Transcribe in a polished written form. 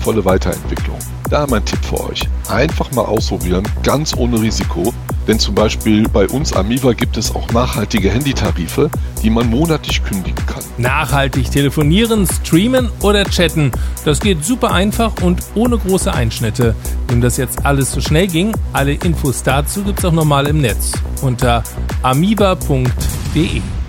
sinnvolle Weiterentwicklung. Da mein Tipp für euch. Einfach mal ausprobieren, ganz ohne Risiko. Denn zum Beispiel bei uns Amiva gibt es auch nachhaltige Handytarife, die man monatlich kündigen kann. Nachhaltig telefonieren, streamen oder chatten. Das geht super einfach und ohne große Einschnitte. Wem das jetzt alles so schnell ging, alle Infos dazu gibt's auch nochmal im Netz unter amiva.de.